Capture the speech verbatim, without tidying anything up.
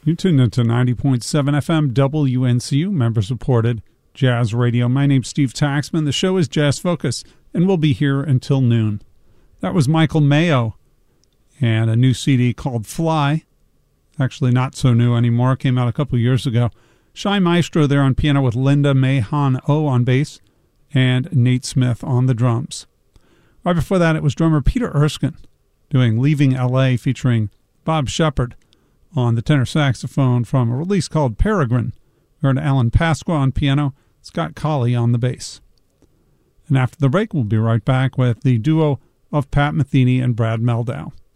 You tuned into ninety point seven F M W N C U, member-supported Jazz Radio. My name's Steve Taxman. The show is Jazz Focus, and we'll be here until noon. That was Michael Mayo and a new C D called Fly. Actually not so new anymore. Came out a couple years ago. Shy Maestro there on piano with Linda Mahon-O on bass and Nate Smith on the drums. Right before that, it was drummer Peter Erskine doing Leaving L A featuring Bob Shepard on the tenor saxophone from a release called Peregrine. We heard Alan Pasqua on piano, Scott Colley on the bass. And after the break, we'll be right back with the duo of Pat Metheny and Brad Mehldau.